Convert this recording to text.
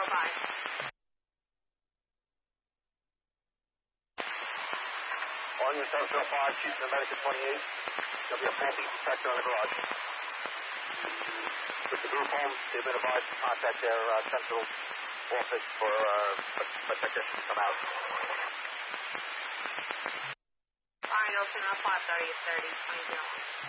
On your Central 5, Houston American 28. There'll be a faulty detector on the garage. With the group home, they've been advised to contact their central office for a technician to come out. Fire Ocean 530 30 20.